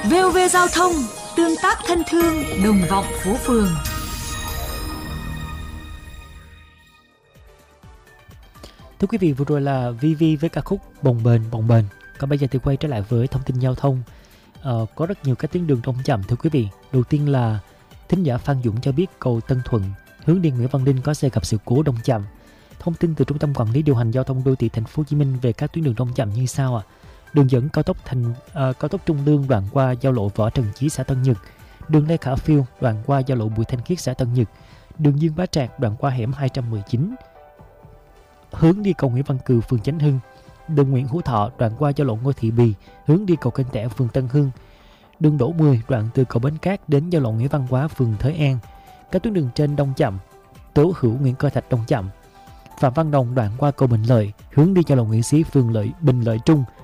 VOV Giao thông, tương tác thân thương, đồng vọng phố phường. Thưa quý vị, vừa rồi là VV với ca khúc Bồng Bềnh Bồng Bềnh. Còn bây giờ thì quay trở lại với thông tin giao thông. Có rất nhiều các tuyến đường đông chậm thưa quý vị. Đầu tiên là thính giả Phan Dũng cho biết cầu Tân Thuận hướng đi Nguyễn Văn Linh có xe gặp sự cố đông chậm. Thông tin từ Trung tâm Quản lý điều hành giao thông đô thị Thành phố Hồ Chí Minh về các tuyến đường đông chậm như sau ạ. Đường dẫn cao tốc Trung Lương đoạn qua giao lộ Võ Trần Chí xã Tân Nhật, đường Lê Khả Phiêu đoạn qua giao lộ Bùi Thanh Khiết xã Tân Nhật, đường Dương Bá Trạc đoạn qua hẻm 219 hướng đi cầu Nguyễn Văn Cừ phường Chánh Hưng, đường Nguyễn Hữu Thọ đoạn qua giao lộ Ngô Thị Bì hướng đi cầu Kênh Tẻ phường Tân Hưng, đường Đỗ 10 đoạn từ cầu Bến Cát đến giao lộ Nguyễn Văn Quá phường Thới An. Các tuyến đường trên đông chậm. Tố Hữu Nguyễn Cơ Thạch đông chậm. Phạm Văn Đồng đoạn qua cầu Bình Lợi hướng đi giao lộ Nguyễn Xí phường Bình Lợi Trung